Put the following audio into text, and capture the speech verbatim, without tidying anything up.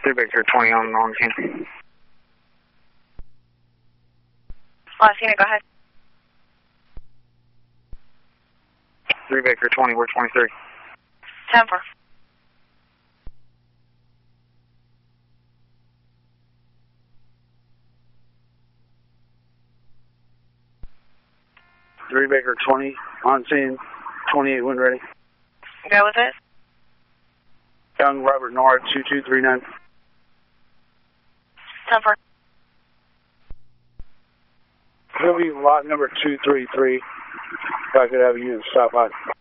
three Baker twenty on, on scene. On scene, go ahead. three Baker twenty, we're twenty-three. ten four. three Baker twenty, on scene, twenty-eight, wind ready. Go with it. Young Robert Nord, two two three nine. ten four. He'll be lot number two three three. If I could have you stop by.